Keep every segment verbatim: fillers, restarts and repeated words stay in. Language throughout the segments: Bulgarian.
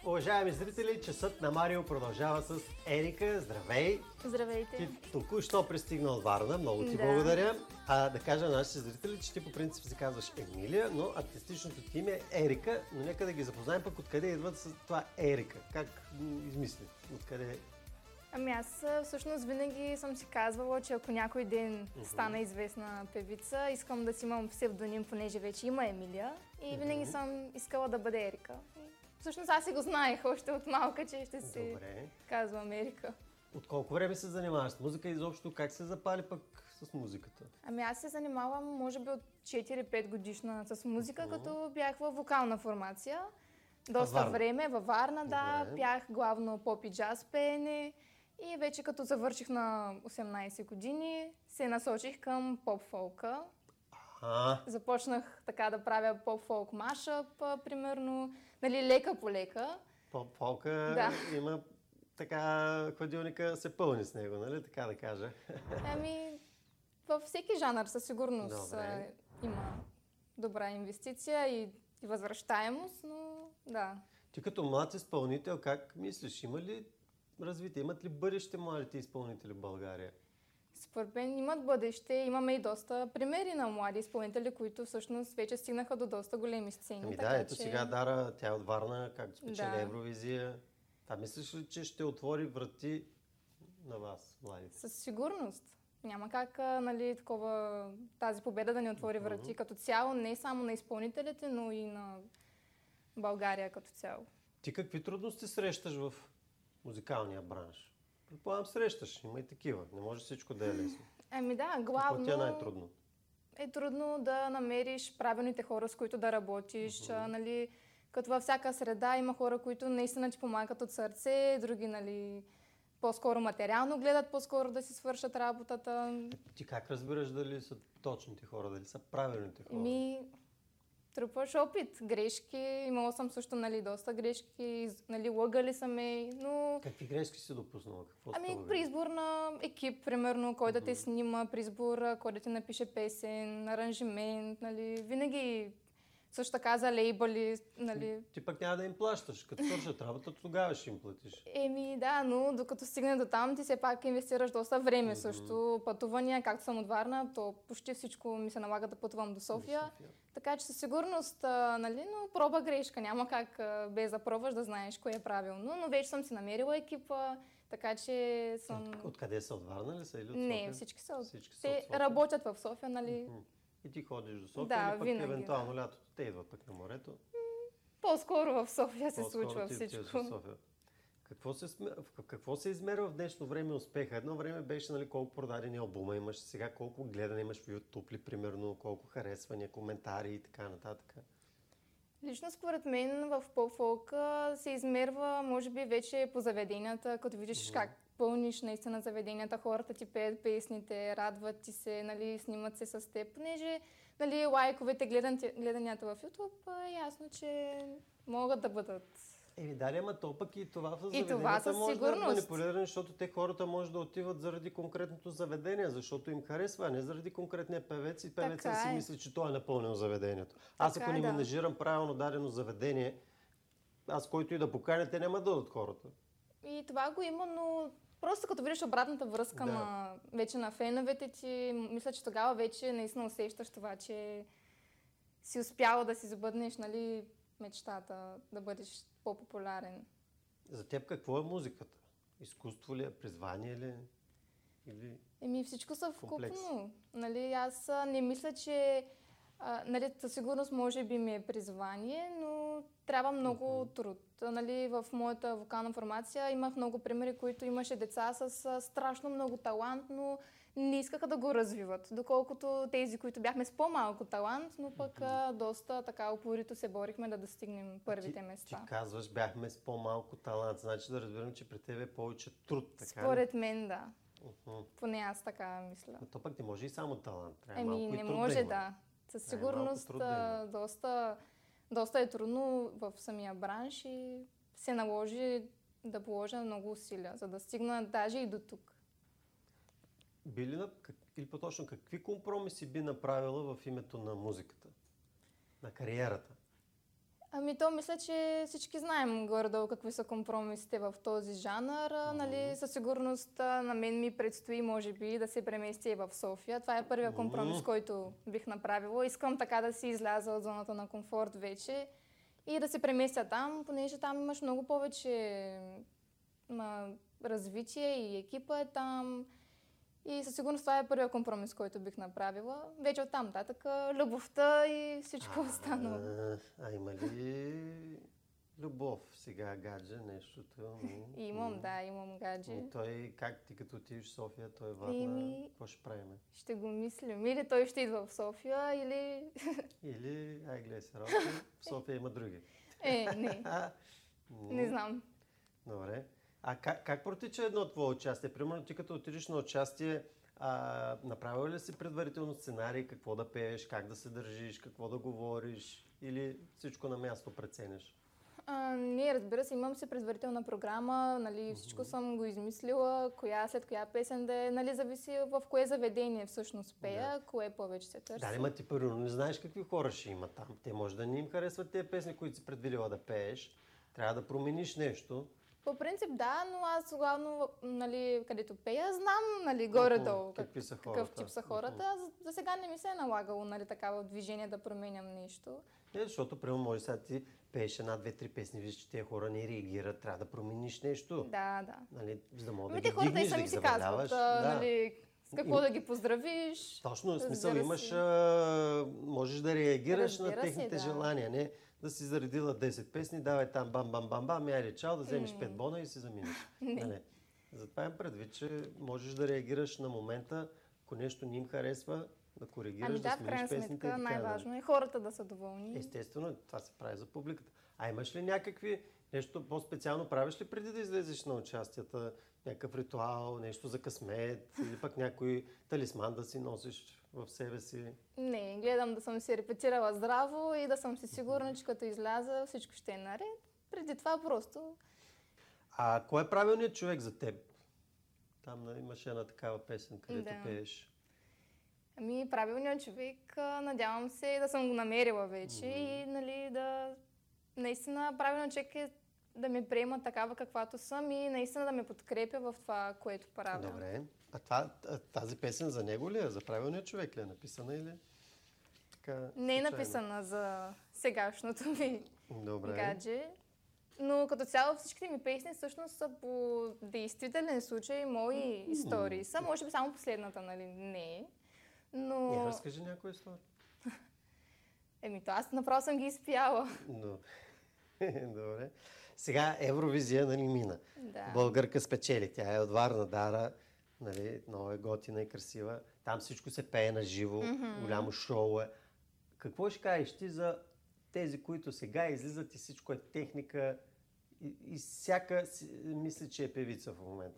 Уважаеми зрители, часът на Марио продължава с Ерика. Здравей! Здравейте! Ти току-що пристигна от Варна, много ти да. благодаря. А да кажа на нашите зрители, че ти по принцип се казваш Емилия, но артистичното ти име е Ерика, но нека да ги запознаем пък откъде идват с това Ерика. Как измисли? Откъде? Ами аз всъщност винаги съм си казвала, че ако някой ден uh-huh. стана известна певица, искам да си имам псевдоним, понеже вече има Емилия и uh-huh. винаги съм искала да бъде Ерика. И всъщност аз си го знаех още от малка, че ще си Добре. казвам Ерика. От колко време се занимаваш с музика и изобщо как се запали пък с музиката? Ами аз се занимавам може би от четири-пет годишна с музика, uh-huh. като бях във вокална формация. Доста Варна. време, във Варна, да, Добре. пях главно поп и джаз пеене. И вече като завърших на осемнайсет години, се насочих към поп-фолка. А. Започнах така да правя поп-фолк машъп, примерно, нали, лека по лека. Поп-фолка да. има така, хладилника се пълни с него, нали, така да кажа. Ами, във всеки жанр със сигурност Добре. има добра инвестиция и, и възвръщаемост, но да. Ти като млад изпълнител, как мислиш, има ли развитие, имат ли бъдеще младите изпълнители в България? Според мен имат бъдеще. Имаме и доста примери на млади изпълнители, които всъщност вече стигнаха до доста големи сцени. Ами така, да, ето че... сега Дара, тя е от Варна, както спечели да. Евровизия. А мислиш ли, че ще отвори врати на вас, младите? Със сигурност. Няма как, нали, такова, тази победа да ни отвори врати uh-huh. като цяло, не само на изпълнителите, но и на България като цяло. Ти какви трудности срещаш в музикалния бранш? Предполагам, срещаш, има и такива. Не може всичко да е лесно. Ами да, главно Какво ти е най-трудно? Е трудно да намериш правилните хора, с които да работиш. Uh-huh. Нали, като във всяка среда има хора, които наистина ти помагат от сърце, други, нали, по-скоро материално гледат, по-скоро да си свършат работата. Ти как разбираш дали са точните хора, дали са правилните хора? Ми, трупаш опит, грешки. Имала съм също, нали, доста грешки, нали, лъгали са ме, но... Какви грешки си допуснала? Какво ами, при избор на екип, примерно, кой да те снима, при избор, кой да ти напише песен, аранжимент, нали, винаги също така за лейбъли, нали. Ти пък няма да им плащаш. Като свършат работа, тогава ще им платиш. Еми да, но докато стигне до там, ти все пак инвестираш доста време Mm-hmm. също. Пътувания, както съм от Варна, то почти всичко ми се налага да пътувам до София. До София. Така че със сигурност, а, нали, но проба грешка. Няма как а, без да пробваш да знаеш кое е правилно. Но вече съм си намерила екипа, така че съм... Откъде са? От Варна ли са или от София? Не, всички са. Всички са Те от София. Работят в София, нали. Mm-hmm. И ти ходиш до София Да, или пък винаги, евентуално да. лятото те идват пък на морето? По-скоро в София се По-скоро случва ти всичко. отиваш в София. Какво се, сме... какво се измерва в днешно време успеха? Едно време беше, нали, колко продадени албума имаш, сега колко гледане имаш в YouTube ли, примерно, колко харесвания, коментари и така нататък. Лично според мен в поп-фолка се измерва, може би, вече по заведенията, като видиш mm-hmm. как пълниш наистина заведенията, хората ти пеят песните, радват ти се, нали, снимат се с теб, понеже, нали, лайковете, гледанията в YouTube, е ясно, че могат да бъдат. Еми дали, ама то пък и това в заведенията може да е манипулирано, защото те хората може да отиват заради конкретното заведение, защото им харесва, а не заради конкретния певец и певеца така си е. мисли, че той е напълнил заведението. Аз така ако не е, да. менажирам правилно дадено заведение, аз който и да поканя, те няма да дадат хората. И това го има, но просто като видиш обратната връзка да. на, вече на феновете ти, мисля, че тогава вече наистина усещаш това, че си успяла да си забъднеш, нали, мечтата, да бъдеш по-популярен. За теб какво е музиката? Изкуство ли е, призвание ли е? Или... Еми всичко са комплекс. вкупно. Нали, аз не мисля, че а, нали, със сигурност може би ми е призвание, но трябва много uh-huh. труд. Нали, в моята вокална формация имах много примери, които имаше деца с а, страшно много талант, но не искаха да го развиват. Доколкото тези, които бяхме с по-малко талант, но пък uh-huh. а, доста така упорито се борихме да достигнем първите ти, места. Ти казваш, бяхме с по-малко талант, значи да разбирам, че при тебе е повече труд, така Според мен, да. Uh-huh. Поне аз така мисля. Но то пък не може и само талант. Трябва Еми, малко не и труд може, да има. да. Със Трябва сигурност да доста, доста е трудно в самия бранш и се наложи да положа много усилия, за да стигна даже и до тук. Би ли, как, или по-точно, какви компромиси би направила в името на музиката? На кариерата? Ами то мисля, че всички знаем горе-долу какви са компромисите в този жанр. Mm-hmm. Нали, със сигурност на мен ми предстои, може би, да се преместя и в София. Това е първият компромис, mm-hmm. който бих направила. Искам така да си изляза от зоната на комфорт вече и да се преместя там, понеже там имаш много повече ма, развитие и екипа е там. И със сигурност това е първият компромис, който бих направила. Вече оттам нататък любовта и всичко останало. А, а има ли любов сега, гадже, нещото? Имам, да, имам гадже. И той, как ти като отидеш в София, той е Варна, Ими... какво ще правим? Ще го мислим. Или той ще идва в София, или... Или, ай гледай се, работа, в София има други. Е, не. Не знам. Добре. А как, как протича едно твое участие? Примерно ти като отидеш на участие, а, направил ли си предварително сценарий, какво да пееш, как да се държиш, какво да говориш или всичко на място прецениш? А, не, разбира се, имам си предварителна програма, нали, всичко uh-huh. съм го измислила, коя след коя песен да е, нали, зависи в кое заведение всъщност пея, да. Кое повече се търси. Да, ама ти първо не знаеш какви хора ще има там. Те може да не им харесват тези песни, които си предвидила да пееш. Трябва да промениш нещо. По принцип да, но аз главно, нали, където пея, знам, нали, горе-долу как, какъв тип са хората. Uh-huh. За, за сега не ми се е налагало, нали, такава движение да променям нещо. Не, защото, примерно, може сега ти пееш една, две, три песни, виж, че тези хора не реагират, трябва да промениш нещо. Да, да. Нали, за да мога да ги хората дигнеш, и сами да си казват, да. Нали, с какво да ги поздравиш. Точно, в смисъл имаш, а, можеш да реагираш Разбира на техните си, да. желания, не да си заредила десет песни, давай там бам-бам-бам-бам, яйде чао, да вземеш mm. пет бона и си заминеш. Нали. Затова им предвид, че можеш да реагираш на момента, ако нещо не им харесва, да коригираш, ами да, да смениш песните. Сметка, и най-важно е хората да са доволни. Естествено, това се прави за публиката. А имаш ли някакви, нещо по-специално правиш ли преди да излезеш на участията? Някакъв ритуал, нещо за късмет или пък някой талисман да си носиш в себе си? Не, гледам да съм си репетирала здраво и да съм си сигурна, че като изляза всичко ще е наред. Преди това просто... А кой е правилният човек за теб? Там имаше една такава песен, където да. пееш. Ами, правилният човек, надявам се да съм го намерила вече mm-hmm. и, нали, да... Наистина, правилният човек е да ме приема такава каквато съм и наистина да ме подкрепя в това, което правя. Добре. А това, тази песен за него ли е? За правилния човек ли е написана или? Така, не е написана за сегашното ми Добре. гадже. Но като цяло всичките ми песни всъщност са по действителен случай, мои mm-hmm. истории са. Може би само последната, нали? Не е. Но... Я разкажи някоя история. Еми, то аз направо съм ги изпяла. Но... Добре. Сега Евровизия, нали, мина. Да. Българка спечели. Тя е от Варна, Дара. Нали, много е готина и красива. Там всичко се пее на живо. Mm-hmm. Голямо шоу е. Какво ще кажеш ти за тези, които сега излизат и всичко е техника и, и всяка мисли, че е певица в момента?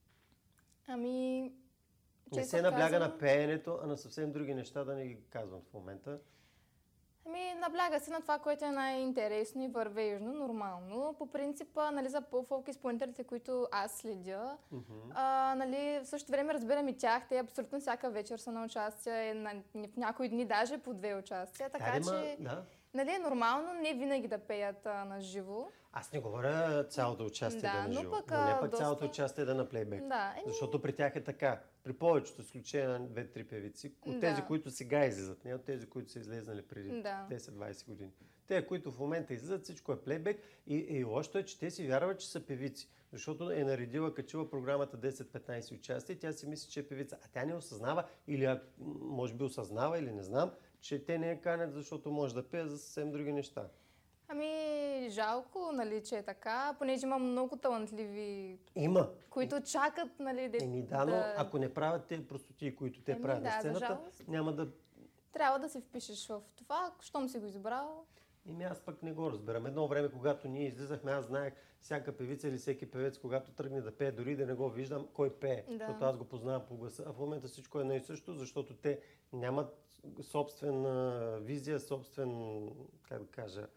Ами... Не се набляга казвам... на пеенето, а на съвсем други неща, да не ги казвам в момента. Ами, набляга се на това, което е най-интересно и вървежно, нормално. По принципа, нали, за по-фолк изпълнителите, които аз следя, mm-hmm. а, нали, в същото време разбирам и тях. Те абсолютно всяка вечер са на участие, на, в някои дни даже по две участия. Така да, че, да. нали, е нормално не винаги да пеят а, на живо. Аз не говоря цялото участие да, да е на живо, но, пък, но не пък доста... цялото участие да е на плейбек. Да, е... Защото при тях е така. При повечето изключение на две-три певици, от да. тези, които сега излизат, не от тези, които са излезнали преди да. десет-двайсет години. Те, които в момента излизат, всичко е плейбек и, и лошото е, че те си вярват, че са певици. Защото е наредила, качила програмата десет-петнайсет участия и тя си мисли, че е певица. А тя не осъзнава, или може би осъзнава, или не знам, че те не я канят, защото може да пее за съвсем други неща. Ами, жалко, нали, че е така, понеже има много талантливи, има. които чакат, нали, да... Еми да, но да... ако не правят те простотии, които те Еми, правят да, на сцената, няма да... Трябва да се впишеш в това, щом си го избрал. Еми аз пък не го разбирам. Едно време, когато ние излизахме, аз знаех всяка певица или всеки певец, когато тръгне да пее, дори да не го виждам, кой пее. Да. Защото аз го познавам по гласа. А в момента всичко е едно и също, защото те нямат собствена визия, собствен, как да кажа,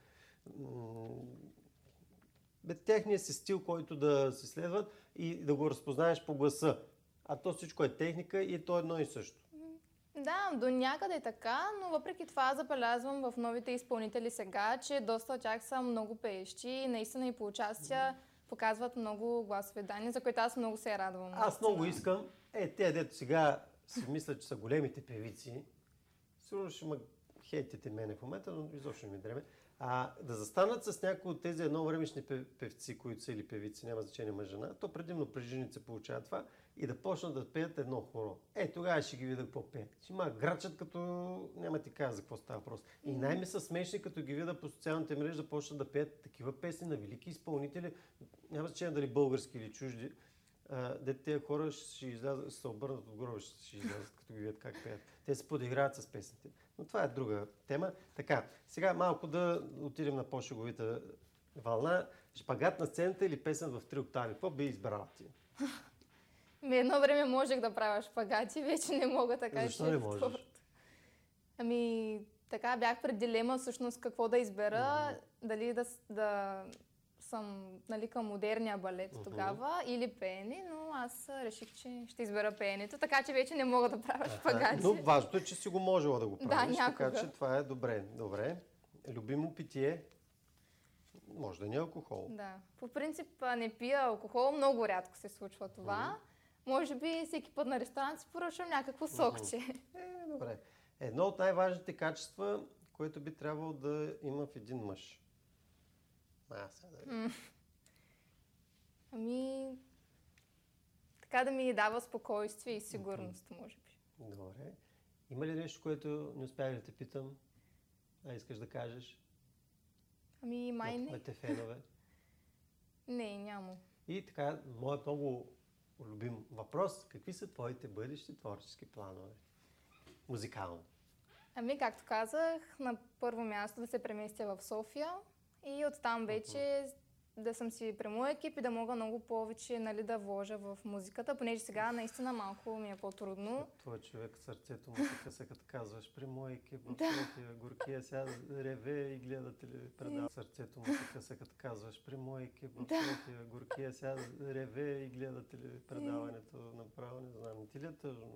техния си стил, който да се следват и да го разпознаеш по гласа. А то всичко е техника и то е едно и също. Да, Да, до някъде е така, но въпреки това забелязвам в новите изпълнители сега, че доста от тях са много пеещи и наистина и по участия показват много гласови данни, за които аз много се радвам. Аз наистина. много искам, е, те, дето сега си мисля, че са големите певици, сигурно ще ме хейтите мене в момента, но изобщо не ми дреме, а да застанат с някои от тези едновремешни певци, които са или певици, няма значение мъж жена, то предимно при жените се получава това, и да почнат да пеят едно хоро. Е, тогава ще ги видя какво пеят. Ще има грачат, като няма ти кажа за какво става въпрос. И най-ми са смешни, като ги видя по социалните мрежи да почнат да пеят такива песни на велики изпълнители, няма значение дали български или чужди. Дете тези хора ще излязат, ще се обърнат от гроба, ще, ще излязат, като ги видят как пеят. Те се подиграват с песните. Но това е друга тема. Така, сега малко да отидем на по-шеговита вълна. Шпагат на сцената или песен в три октави? Какво би избрала ти? Ми едно време можех да правя шпагати, вече не мога така. Защо не можеш? Спорт. Ами, така бях пред дилема всъщност какво да избера, mm-hmm. дали да, да съм нали, към модерния балет mm-hmm. тогава или пеене, но аз реших, че ще избера пеенето, така че вече не мога да правя шпагати. Но важното е, че си го можела да го правиш, да, някога. Така че това е добре. Добре. Любимо питие? Може да не е алкохол. Да. По принцип не пия алкохол, много рядко се случва това. Mm-hmm. Може би всеки път на ресторант си поръчвам някакво сокче. Mm-hmm. Е, добре. Едно от най-важните качества, което би трябвало да има в един мъж. А, сега да mm. Ами, така да ми дава спокойствие и сигурност, mm-hmm. може би. Добре. Има ли нещо, което не успях да те питам, а искаш да кажеш? Ами, май на не. твоите фенове? Не, няма. И така, моят много любим въпрос. Какви са твоите бъдещи творчески планове? Музикално. Ами, както казах, на първо място да се преместя в София и оттам вече uh-huh. да съм си при моя екип и да мога много повече нали, да вложа в музиката, понеже сега наистина малко ми е по-трудно. Твой човек, сърцето му се къса, като казваш, при моя екип в София, горкия сега реве и гледа телепредаване. Сърцето му се къса, като казваш, при моя екип в София, горкия сега реве и гледа телепредаването. Направо не знам, ти ли е тъжно?